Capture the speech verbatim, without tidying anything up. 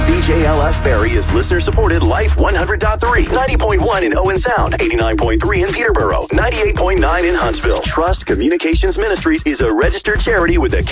C J L F Barrie is listener-supported Life one hundred point three, ninety point one in Owen Sound, eighty-nine point three in Peterborough, ninety-eight point nine in Huntsville. Trust Communications Ministries is a registered charity with a